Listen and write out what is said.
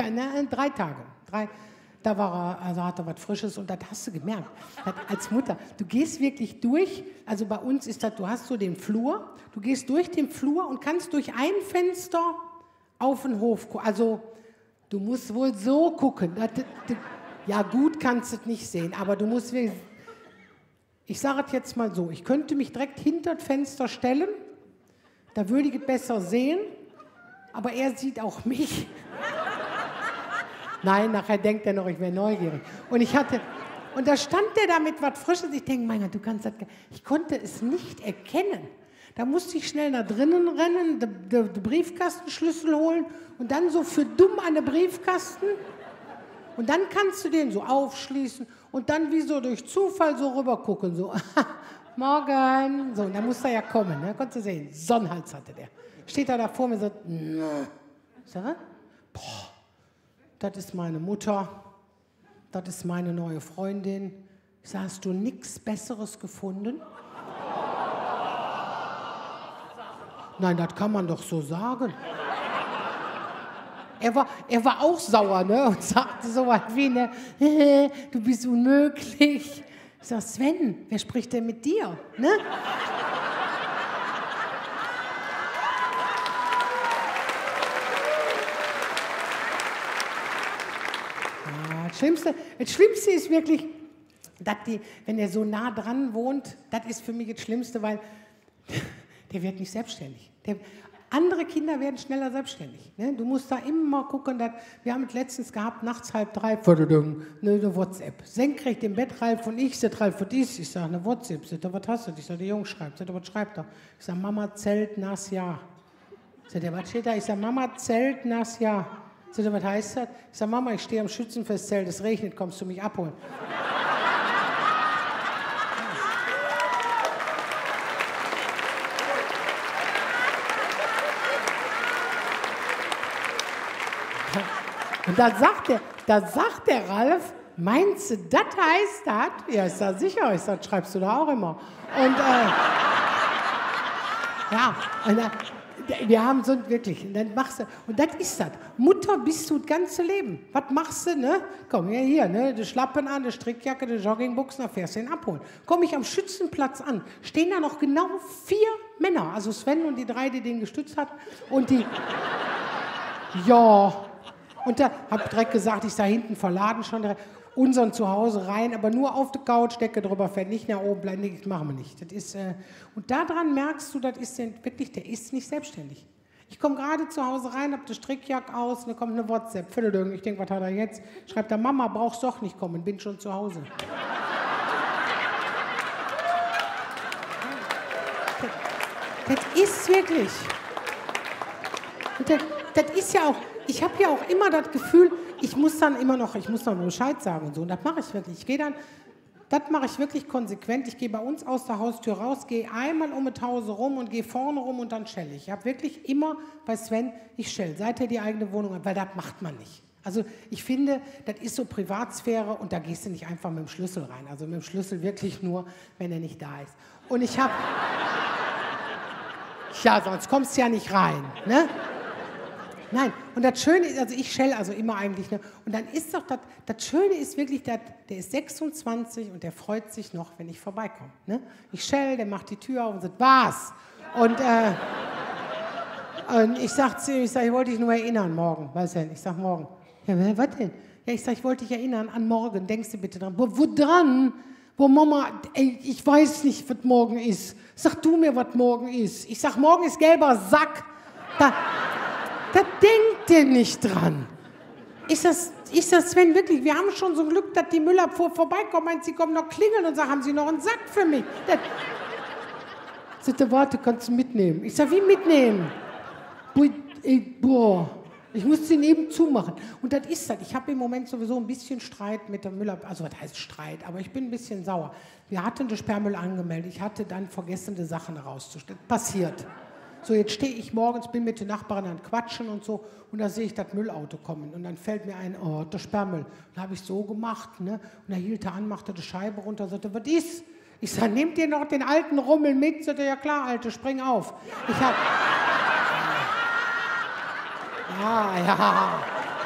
3 Tage. Da war er, also hat er was Frisches und das hast du gemerkt. Als Mutter, du gehst wirklich durch, also bei uns ist das, du hast so den Flur, du gehst durch den Flur und kannst durch ein Fenster auf den Hof gucken. Also du musst wohl so gucken. Ja gut kannst du es nicht sehen, aber du musst wirklich, ich sage es jetzt mal so, ich könnte mich direkt hinter das Fenster stellen, da würde ich es besser sehen, aber er sieht auch mich. Nein, nachher denkt er noch, ich wäre neugierig. Und da stand der da mit was Frisches. Ich denke, mein Gott, du kannst das. Ich konnte es nicht erkennen. Da musste ich schnell nach drinnen rennen, den Briefkastenschlüssel holen und dann so für dumm an den Briefkasten. Und dann kannst du den so aufschließen und dann wie so durch Zufall so rüber gucken. So, morgen. So, und dann musste er ja kommen. Ne? Konntest du sehen, Sonnenhals hatte der. Steht er da vor mir und sagt, ich sage, boah. Das ist meine Mutter, das ist meine neue Freundin. Ich sage, hast du nichts Besseres gefunden? Nein, das kann man doch so sagen. Er war auch sauer, ne? Und sagte so was wie, ne, du bist unmöglich. Ich sage, Sven, wer spricht denn mit dir? Ne? Das Schlimmste ist wirklich, dass wenn er so nah dran wohnt, das ist für mich das Schlimmste, weil der wird nicht selbstständig. Andere Kinder werden schneller selbstständig. Ne? Du musst da immer gucken, wir haben es letztens gehabt, nachts 2:30, eine WhatsApp. Senkrecht im Bett, Ralf und ich, sagt Ralf, was ist? Ich sage, eine WhatsApp. Sagt er, was hast du? Ich sage, der Junge schreibt. Sagt er, was schreibt er? Ich sage, Mama zählt nas Jahr. Sagt er, was steht da? Ich sage, Mama zählt nas Jahr. Sagt er, was heißt das? Ich sage, Mama, ich stehe am Schützenfestzelt, es regnet, kommst du mich abholen? Und da sagt der Ralf, meinst du, das heißt das? Ja, ich sage, sicher. Ich sage, schreibst du da auch immer. Und ja, und wir haben so wirklich, und dann machst du, und das ist das. Mutter bist du das ganze Leben. Was machst du, ne? Komm hier, ne? Die Schlappen an, die Strickjacke, die Joggingbuchsen, da fährst du ihn abholen. Komm ich am Schützenplatz an, stehen da noch genau 4 Männer, also Sven und die 3, die den gestützt hatten, und die, ja, und da hab ich direkt gesagt, ich sah hinten verladen schon direkt, unseren zu Hause rein, aber nur auf die Couch, Decke drüber fährt, nicht nach oben bleiben, das machen wir nicht. Das ist, und daran merkst du, das ist wirklich, der ist nicht selbstständig. Ich komme gerade zu Hause rein, hab die Strickjacke aus, und da kommt eine WhatsApp, ich denke, was hat er jetzt? Schreibt er, Mama, brauchst doch nicht kommen, bin schon zu Hause. Das ist wirklich, und das ist ja auch, ich habe ja auch immer das Gefühl, ich muss dann Bescheid sagen und so. Und das mache ich wirklich. Das mache ich wirklich konsequent. Ich gehe bei uns aus der Haustür raus, gehe einmal um das Haus rum und gehe vorne rum und dann schelle ich. Ich habe wirklich immer bei Sven, ich schelle, seit er die eigene Wohnung hat, weil das macht man nicht. Also ich finde, das ist so Privatsphäre und da gehst du nicht einfach mit dem Schlüssel rein. Also mit dem Schlüssel wirklich nur, wenn er nicht da ist. Und ich habe, ja, sonst kommst du ja nicht rein, ne? Nein, und das Schöne ist, also ich schelle also immer eigentlich, ne? Und dann ist doch das Schöne ist wirklich, der ist 26 und der freut sich noch, wenn ich vorbeikomme. Ne? Ich schelle, der macht die Tür auf und sagt, was? Und ich sag zu ihm, ich wollte dich nur erinnern morgen, weißt du, ich sag morgen. Ja, was denn? Ja, ich sag, ich wollte dich erinnern an morgen, denkst du bitte dran. Wo dran? Wo Mama, ey, ich weiß nicht, was morgen ist. Sag du mir, was morgen ist. Ich sag, morgen ist gelber Sack. Da denkt ihr nicht dran. Ich sag, Sven, wirklich, wir haben schon so ein Glück, dass die Müllabfuhr vorbeikommt. Meint, sie kommen noch klingeln und sagen, haben Sie noch einen Sack für mich? Sagt er, warte, kannst du mitnehmen? Ich sag, wie mitnehmen? Boah, ich muss den eben zumachen. Und das ist das. Ich habe im Moment sowieso ein bisschen Streit mit der Müllabfuhr. Also was heißt Streit? Aber ich bin ein bisschen sauer. Wir hatten den Sperrmüll angemeldet. Ich hatte dann vergessen, die Sachen rauszustellen. Passiert. So, jetzt stehe ich morgens, bin mit den Nachbarn an Quatschen und so, und da sehe ich das Müllauto kommen. Und dann fällt mir ein, oh, der Sperrmüll. Dann habe ich so gemacht, ne? Und er hielt er an, machte die Scheibe runter, sagte, was ist? Ich sage, nehmt ihr noch den alten Rummel mit? Sagte, ja klar, Alte, spring auf. Ich habe... Ja.